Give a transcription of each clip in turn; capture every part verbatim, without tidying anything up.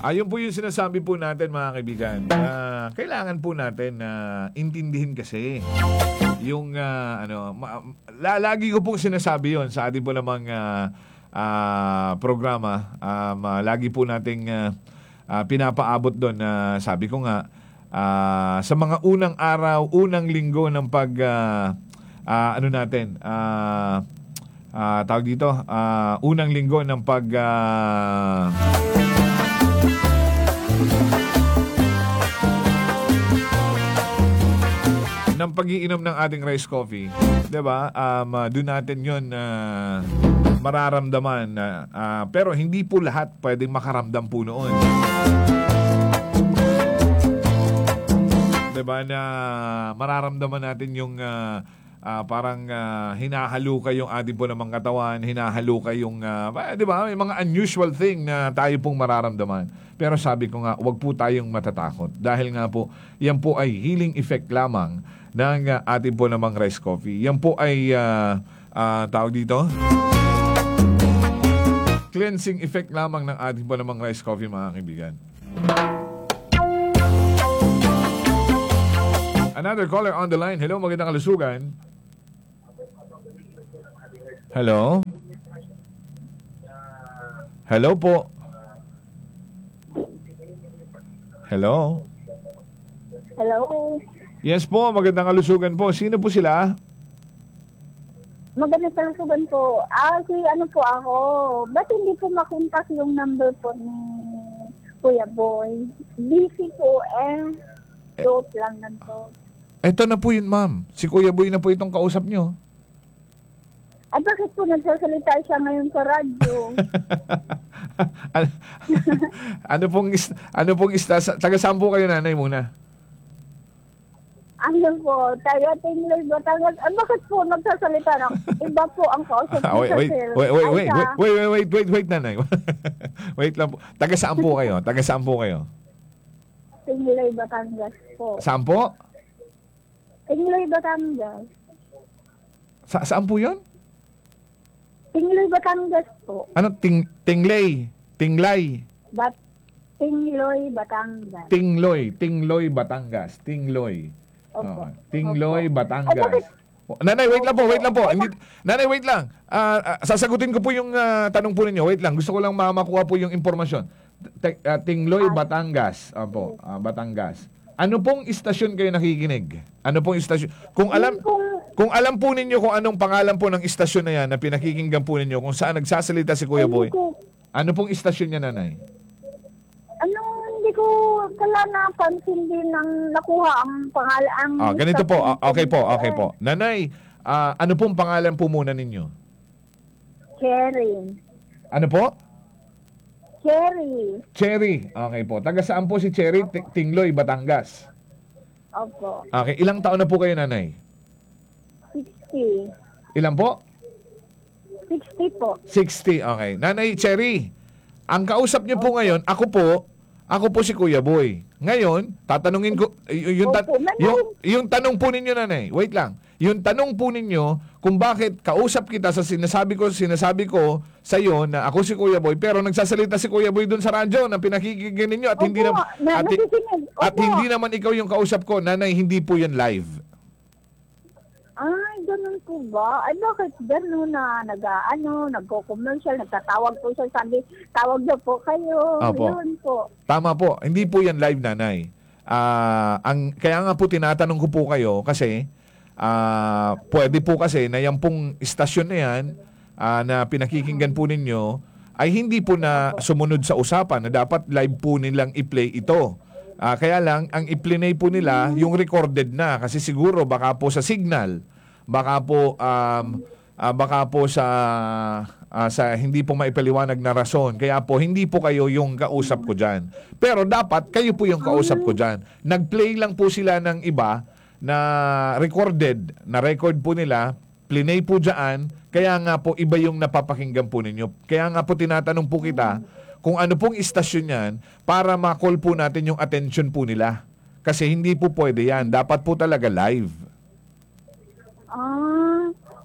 Ayun po yung sinasabi po natin mga kaibigan. Uh, kailangan po natin na uh, intindihin kasi yung uh, ano, ma- lagi ko pong sinasabi yon sa ating po namang uh, uh, programa. Um, uh, lagi po nating uh, uh, pinapaabot doon na uh, sabi ko nga uh, sa mga unang araw, unang linggo ng pag uh, uh, ano natin, uh, uh, tawag dito, uh, unang linggo ng pag uh, ng pag-iinom ng ating rice coffee, 'di ba? Um, uh, doon natin 'yon uh, mararamdaman na uh, uh, pero hindi po lahat pwedeng makaramdam po noon. 'Di ba na mararamdaman natin yung uh, uh, parang uh, hinahalukay yung ating po namang katawan, hinahalukay yung uh, 'di ba? May mga unusual thing na tayo pong mararamdaman. Pero sabi ko nga, 'wag po tayong matatakot dahil nga po, yan po ay healing effect lamang ng uh, ating po namang rice coffee. Yan po ay uh, uh, tawag dito, cleansing effect lamang ng ating po namang rice coffee, mga kaibigan. Another caller on the line. Hello, magandang kalusugan. Hello? Hello po. Hello? Hello? Yes po, magandang kalusugan po. Sino po sila? Magandang kalusugan po. Ah, si ano po ako. Ba't hindi po makontak yung number po ni Kuya Boy? Busy po eh. Joke lang nanto. Eto na po yun, ma'am. Si Kuya Boy na po itong kausap nyo. Ay, bakit po nagsasalita siya ngayon sa radyo? ano, ano pong is, ano pong ista, taga saan po kayo, nanay, muna? Ano po, tayo Tingloy Batangas. Ah, bakit po nagsasalita ng iba po ang kausap Ah, wait, sa wait, cell? wait, wait, Ay, wait, sa- wait, wait, wait, wait, wait, wait, nanay. Wait lang po. Taga saan po kayo? Taga saan po kayo? Tingloy Batangas po. Saan po? Tingloy Batangas. Sa saan po yun? Tingloy Batangas po. Ano? Ting, tinglay. Tinglay. Bat Tingloy Batangas. Tingloy. Tingloy, Batangas. Tingloy. Opo. Oh, Tingloy, Opo. Ay, Batangas. bakit? Oh, Nanay, wait lang po, wait lang po. Hindi, nanay, wait lang. Ah, ah, sasagutin ko po yung ah, tanong po ninyo. Wait lang, gusto ko lang ma- makuha po yung impormasyon. Te- ah, Tingloy, Batangas. Opo, ah, Batangas. Ano pong istasyon kayo nakikinig? Ano pong istasyon? Kung alam Yung kung kung alam po ninyo kung anong pangalan po ng istasyon na yan na pinakikinggan po ninyo, kung saan nagsasalita si Kuya Boy, Ko, ano pong istasyon niya, nanay? ano, hindi ko kala napansin din ng nakuha ang pangalan. Ang Ah, ganito po. Ah, okay po, okay Eh, po. Nanay, ah, ano pong pangalan po muna ninyo? Cherry. Ano po? Cherry. Cherry. Okay po. Taga saan po si Cherry? Ti- Tingloy, Batangas. Opo. Okay. Ilang taon na po kayo, nanay? sixty. Ilan po? sixty po. sixty. Okay. Nanay Cherry, ang kausap niyo po ngayon, ako po, ako po si Kuya Boy. Ngayon, tatanungin ko, y- yung, ta- Opo, nanay. yung, yung tanong po ninyo, nanay, wait lang. Yung tanong po ninyo, kung bakit kausap kita sa sinasabi ko, sinasabi ko sa iyo na ako si Kuya Boy, pero nagsasalita si Kuya Boy doon sa radyo na pinakikinggan ninyo at Opo, hindi naman na, at, hi- nakikinig. at Opo. hindi naman ikaw yung kausap ko, nanay, hindi po yan live. Ay, ganun po ba? Ay, bakit ganun na nag-ano, nagko-commercial, nagtatawag po siya, sabi, tawag na po kayo. Opo. Yun po. Tama po, hindi po yan live, nanay. Ah, ang kaya nga po tinatanong ko po kayo kasi ah pwede po kasi na yan pong istasyon na yan ah, na pinakikinggan po ninyo ay hindi po na sumunod sa usapan na dapat live po nilang i-play ito. Ah, kaya lang, ang i-play po nila yung recorded na kasi siguro baka po sa signal, baka po um, ah, baka po sa ah, sa hindi po maipaliwanag na rason. Kaya po hindi po kayo yung kausap ko diyan. Pero dapat kayo po yung kausap ko diyan. Nag-play lang po sila ng iba na recorded, na record po nila, plinay po diyan, kaya nga po iba yung napapakinggan po ninyo. Kaya nga po tinatanong po kita kung ano pong istasyon yan para ma-call po natin yung attention po nila. Kasi hindi po pwede yan. Dapat po talaga live. Ah,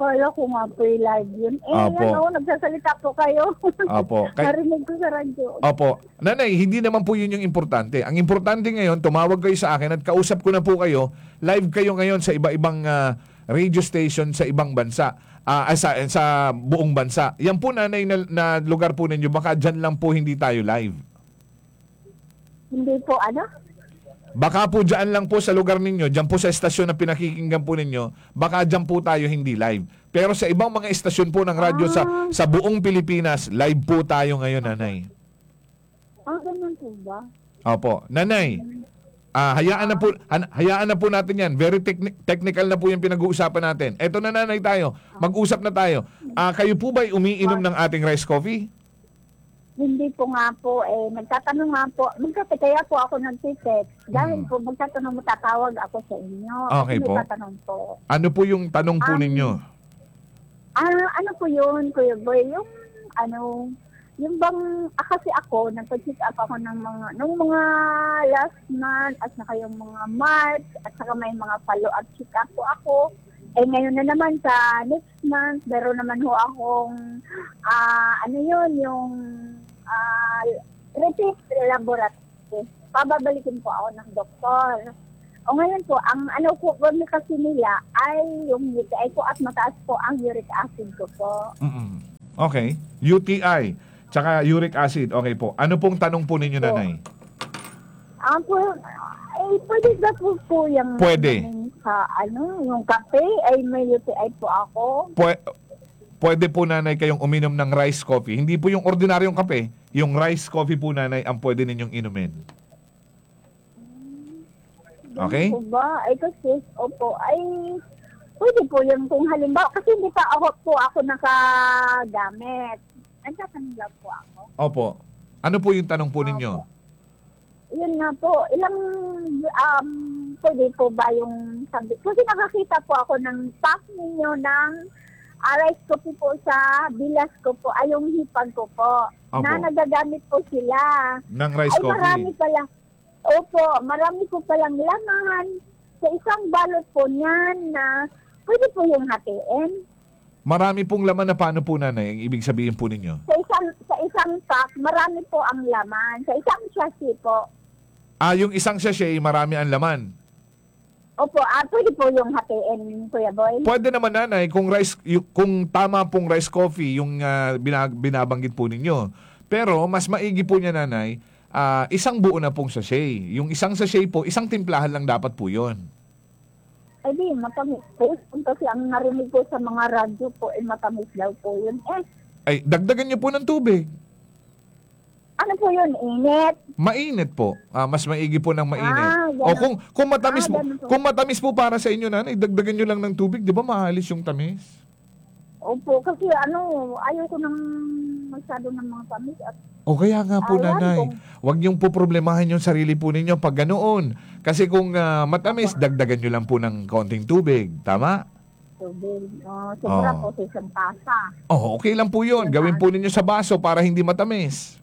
Akala ko nga po yung live yun. Eh, Apo. ano, nagsasalita po kayo. Opo. Kay- Narinig ko sa radyo. Opo. Nanay, hindi naman po yun yung importante. Ang importante ngayon, tumawag kayo sa akin at kausap ko na po kayo. Live kayo ngayon sa iba-ibang ah, radio station sa ibang bansa. Ah, ah, sa, sa buong bansa. Yan po, nanay, na, na lugar po ninyo. Baka dyan lang po hindi tayo live. Hindi po, ano? Baka po dyan lang po sa lugar ninyo, dyan po sa estasyon na pinakikinggan po ninyo, baka dyan po tayo hindi live. Pero sa ibang mga estasyon po ng radyo sa Ah. sa buong Pilipinas, live po tayo ngayon, nanay. Ah, ganun po ba? Opo. Nanay, ah, hayaan na po han- hayaan na po natin 'yan. Very techni- technical na po 'yung pinag-uusapan natin. Eto na, nanay, tayo. Mag-usap na tayo. Ah, kayo po ba umiinom ng ating rice coffee? Hindi po nga po, eh, nagtatanong nga po, magkate kaya po ako nag-text. Dahil Hmm. po, magtatanong mo, tatawag ako sa inyo. Okay Kasi po. may tatanong po. Ano po 'yung tanong po Um, ninyo? Ah, ano po yun, Kuya Boy? Yung, ano, yung bang, ah, kasi ako, nagpa-check up ako ng mga, nung mga last month, at saka yung mga March, at saka may mga follow-up check up po ako. Eh, ngayon na naman sa next month, meron naman ho akong, ah, ano yun, yung, ah, repeat laboratory. Pababalikin po ako ng doktor. O ngayon po, ang ano po po kasi nila ay yung U T I po at mataas po ang uric acid ko po. Mm-mm. Okay. U T I, tsaka uric acid. Okay po. Ano pong tanong po ninyo, Po. nanay? Ang po, ay pwede ba po po yung Pwede. yung sa ano, yung kape ay may U T I po ako. Pwe- pwede po, nanay, kayong uminom ng rice coffee. Hindi po yung ordinaryong kape. Yung rice coffee po, nanay, ang pwede ninyong inumin. Okay? Ganun po ba? Ay kasi, opo, ay pwede po yun kung halimbawa, kasi hindi pa ako po ako nakagamit. Nagtatanong lang po ako. Opo. Ano po yung tanong po ninyo? Yun nga po, ilang, um, pwede po ba yung sabi? Kasi nakakita po ako ng pack ninyo ng uh, rice coffee po sa bilas ko po, ay yung hipag ko po, Opo. na nagagamit po sila. Ng rice Ay marami coffee. pala, opo, marami po palang laman sa isang balot po niyan na pwede po yung hatiin. Marami pong laman na paano po, nanay, ang ibig sabihin po ninyo? Sa isang, sa isang pack, marami po ang laman. Sa isang chassis po. Ah, yung isang sachet, marami ang laman. Opo, ah, pwede po yung hatiin, Kuya Boy. Pwede naman, nanay, kung rice yu- kung tama pong rice coffee yung ah, binag- binabanggit po ninyo. Pero mas maigi po niya, nanay, ah, isang buo na pong sachet. Yung isang sachet po, isang timplahan lang dapat po 'yon. Ay di, matamis po. Kasi ang narinig ko sa mga radyo po, eh matamis daw po yun. Eh, Ay, dagdagan niyo po ng tubig. ano po yun, init? Mainit po. Ah, mas maigi po ng mainit. Ah, ganun. o kung kung matamis Ah, po, ganun po. kung matamis po para sa inyo, nanay, dagdagan niyo lang ng tubig, 'di ba? Maalis yung tamis. Opo, kasi ano, ayaw ko nang masyado ng mga tamis. At O kaya nga po, Ayan, nanay, kung- huwag niyong po problemahin yung sarili po ninyo pag ganoon. Kasi kung ah, matamis, dagdagan niyo lang po ng konting tubig. Tama? tubig, uh, sobra Oh. po sa isang tasa. Oh, okay lang po yun. Gawin po ninyo sa baso para hindi matamis.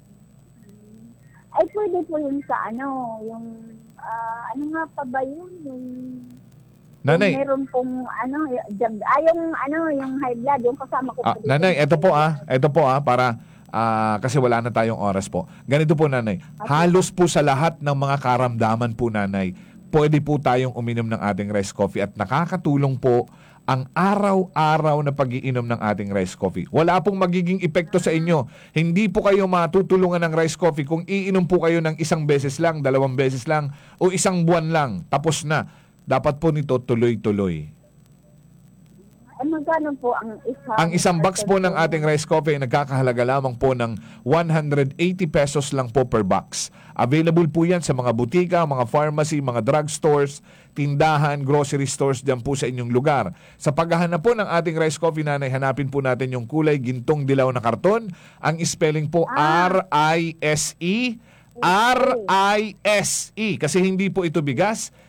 Ay, pwede po yun sa ano, yung, ah, ano nga pa ba yun? Yung, Nanay, yung meron pong, ano, y- jab- ah, yung, ano, yung high blood, yung kasama ko. ah, po dito. nanay, eto po ah. Eto po ah, para ah, kasi wala na tayong oras po. Ganito po, nanay. Halos po sa lahat ng mga karamdaman po, nanay, pwede po tayong uminom ng ating rice coffee at nakakatulong po ang araw-araw na pag-iinom ng ating rice coffee. Wala pong magiging epekto sa inyo. Hindi po kayo matutulungan ng rice coffee kung iinom po kayo ng isang beses lang, dalawang beses lang, o isang buwan lang. Tapos na. Dapat po nito tuloy-tuloy. Ay, magkano po ang isa? Ang isang box po ng ating rice coffee ay nagkakahalaga lamang po ng one hundred eighty pesos lang po per box. Available po yan sa mga butika, mga pharmacy, mga drugstores, tindahan, grocery stores dyan po sa inyong lugar. Sa paghahanap po ng ating rice coffee, nanay, hanapin po natin yung kulay gintong dilaw na karton. Ang spelling po Ah. R I S E. R I S E. Kasi hindi po ito bigas,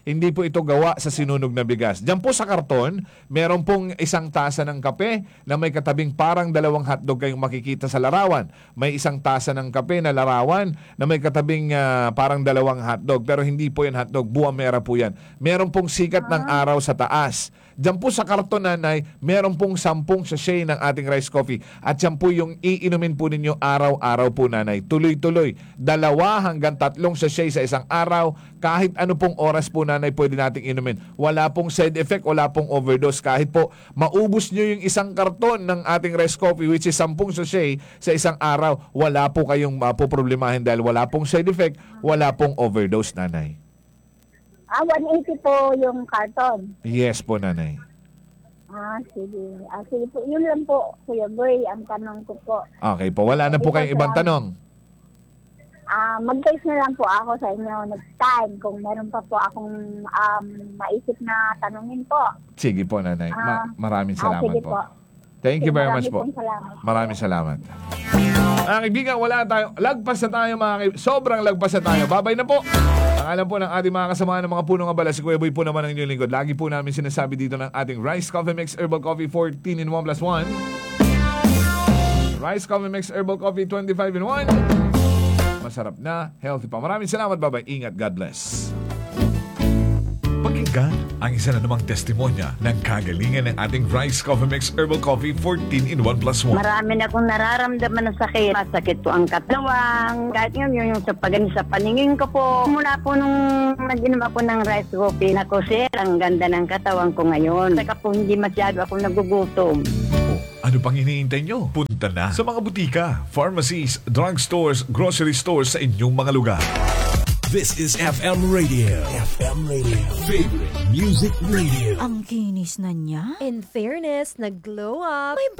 Hindi po ito gawa sa sinunog na bigas. Diyan po sa karton, meron pong isang tasa ng kape na may katabing parang dalawang hotdog kayong makikita sa larawan. May isang tasa ng kape na larawan na may katabing ah, parang dalawang hotdog. Pero hindi po yan hotdog, buwa mera po yan. Meron pong sikat ng araw sa taas. Diyan po sa karton, nanay, meron pong sampung sachet ng ating rice coffee. At yan po yung iinumin po ninyo araw-araw po, nanay. Tuloy-tuloy. Dalawa hanggang tatlong sachet sa isang araw. Kahit ano pong oras po, nanay, pwede nating inumin. Wala pong side effect, wala pong overdose. Kahit po maubos nyo yung isang karton ng ating rice coffee, which is sampung sachet sa isang araw, wala po kayong uh, po problemahin dahil wala pong side effect, wala pong overdose, nanay. Ah, one eighty po yung carton. Yes po, nanay. Ah, sige. Ah, sige po. Yun lang po, Kuya Boy, ang tanong ko po. Okay po, wala na po kayong ibang tanong. Ah, mag-text na lang po ako sa inyo next time kung meron pa po akong um, maisip na tanungin po. Sige po, nanay. Ma- Ah, maraming ah, salamat sige po. po. Thank you very Marami much po. pong salamat. Maraming salamat. Mga kaibigan, wala tayo. Lagpas na tayo, mga kaibigan. Sobrang lagpas na tayo. Babay na po. Ang alam po ng ating mga kasama ng mga punong abala, si Kuya Boy po naman ang inyong lingkod. Lagi po namin sinasabi dito ng ating Rice Coffee Mix Herbal Coffee fourteen in one plus one. Rice Coffee Mix Herbal Coffee twenty-five in one. Masarap na, healthy pa. Maraming salamat, babay. Ingat, God bless. Pakinggan ang isa na namang testimonya ng kagalingan ng ating Rice Coffee Mix Herbal Coffee fourteen in one plus one. Marami na akong nararamdaman na sakit. Masakit po ang katawan. Kahit yun, yun yung sa pagani sa paningin ko po. Mula po nung nag-inom ako ng rice coffee, nako sir, ang ganda ng katawan ko ngayon. Saka po hindi masyado ako nagugutom. Oh, ano pang iniintay nyo? Punta na sa mga butika, pharmacies, drugstores, grocery stores sa inyong mga lugar. This is F M Radio. F M Radio. Favorite Music Radio. Ang kinis na niya. In fairness, nag-glow up. May